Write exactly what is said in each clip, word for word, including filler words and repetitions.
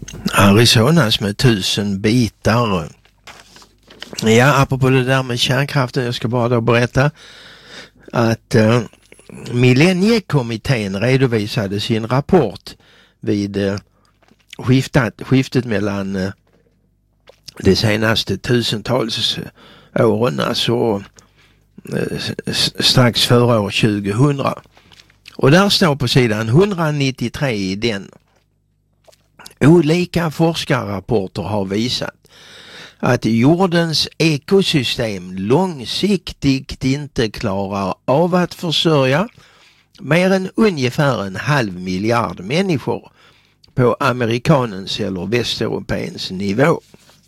Arizonas med tusen bitar. Ja, apropå det där med kärnkraften, jag ska bara då berätta att eh, Millenniekommittén redovisade sin rapport vid eh, skiftat, skiftet mellan eh, de senaste tusentals åren, alltså eh, strax före år tjugohundra. Och där står på sidan etthundranittiotre i den: olika forskarrapporter har visat att jordens ekosystem långsiktigt inte klarar av att försörja mer än ungefär en halv miljard människor på amerikanens eller västeuropéens nivå.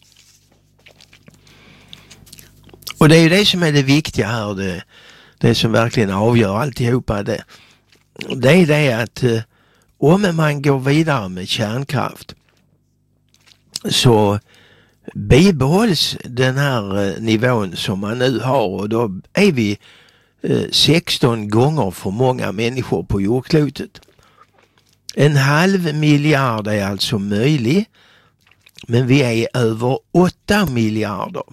Och det är ju det som är det viktiga här, det, det som verkligen avgör alltihopa. Det, det är det att eh, om man går vidare med kärnkraft så bibehålls den här eh, nivån som man nu har, och då är vi eh, sexton gånger för många människor på jordklotet. En halv miljard är alltså möjlig, men vi är över åtta miljarder.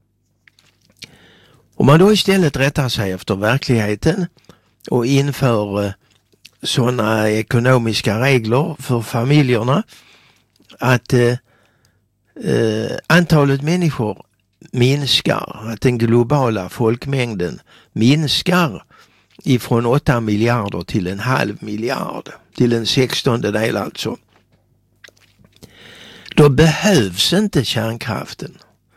Om man då istället rättar sig efter verkligheten och inför eh, sådana ekonomiska regler för familjerna att eh, eh, antalet människor minskar, att den globala folkmängden minskar ifrån åtta miljarder till en halv miljard, till en sextonde del alltså, då behövs inte kärnkraften.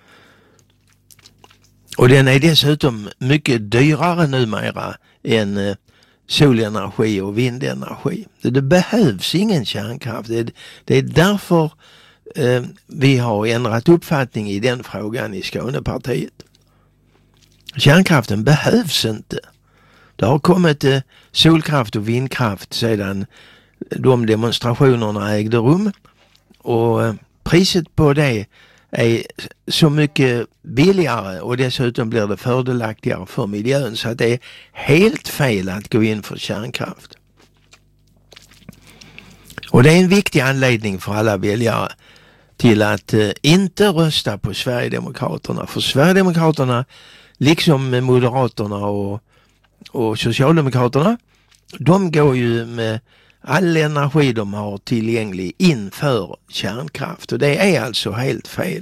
Och den är dessutom mycket dyrare numera än eh, solenergi och vindenergi. Det, det behövs ingen kärnkraft. Det, det är därför eh, vi har ändrat uppfattning i den frågan i Skånepartiet. Kärnkraften behövs inte. Det har kommit eh, solkraft och vindkraft sedan de demonstrationerna ägde rum, och eh, priset på det är så mycket billigare, och dessutom blir det fördelaktigare för miljön, så att det är helt fel att gå in för kärnkraft. Och det är en viktig anledning för alla väljare till att eh, inte rösta på Sverigedemokraterna. För Sverigedemokraterna, liksom med Moderaterna och, och Socialdemokraterna, de går ju med all energi de har tillgänglig inför kärnkraft, och det är alltså helt fel.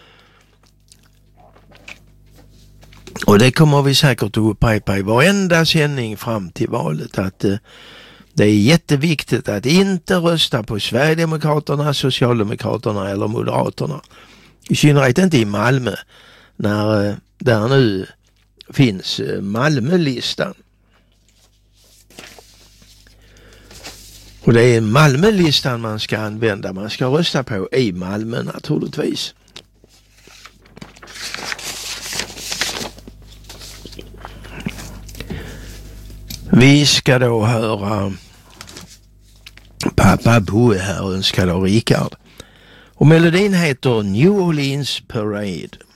Och det kommer vi säkert att upprepa i varenda sändning fram till valet, att eh, det är jätteviktigt att inte rösta på Sverigedemokraterna, Socialdemokraterna eller Moderaterna. I synnerhet inte i Malmö, när eh, där nu finns eh, Malmölistan. Och det är Malmölistan man ska använda. Man ska rösta på i Malmö naturligtvis. Vi ska då höra Pappa Boe här önskad av Rickard. Och melodin heter New Orleans Parade.